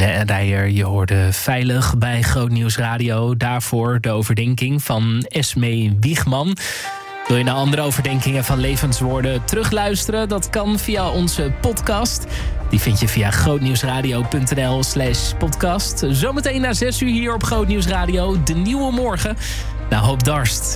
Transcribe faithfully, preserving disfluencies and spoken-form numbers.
Helene Rijer, je hoorde Veilig bij Grootnieuws Radio. Daarvoor de overdenking van Esmee Wiegman. Wil je naar andere overdenkingen van levenswoorden terugluisteren? Dat kan via onze podcast. Die vind je via grootnieuwsradio.nl slash podcast. Zometeen na zes uur hier op Grootnieuws Radio. De nieuwe morgen. Nou, hoop darst.